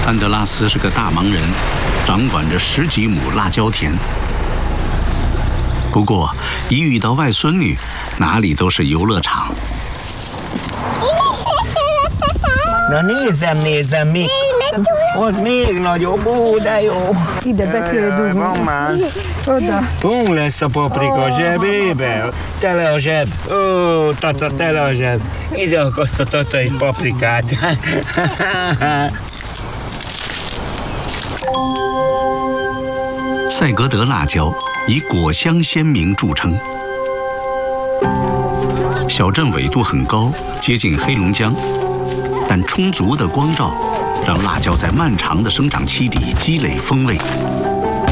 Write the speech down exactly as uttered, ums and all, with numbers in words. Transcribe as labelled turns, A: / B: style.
A: 安德拉斯是个大忙人，掌管着十几亩辣椒田。不过，一遇到外孙女，哪里都是游乐场。
B: Na nézzem, nézzem, mi? Az még nagyobb, ó, de jó.
C: Ide be kell dugni.
B: Van már.
C: Oda.
B: Túl lesz a paprika a zsebébe. Tele a zseb. Ó, tata, tele a zseb. Ide akaszt a tata egy paprikát.
A: 赛格德辣椒以果香鲜明著称。小镇纬度很高，接近黑龙江，但充足的光照让辣椒在漫长的生长期里积累风味。